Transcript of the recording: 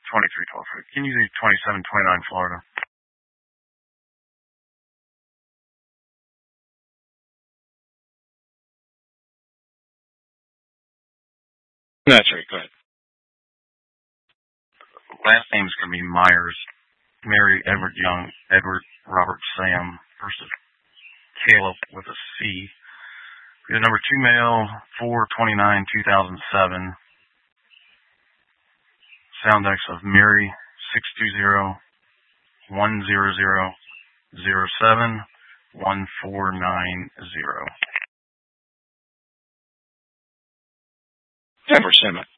2312. Can you do 2729 Florida? That's right. Go ahead. Last name's going to be Myers. Mary, Edward Young, Edward Robert Sam versus Caleb with a C. We have number 2 male, 4/29/2007. Sound X of Mary, 620-100-07-1490. Denver Sim.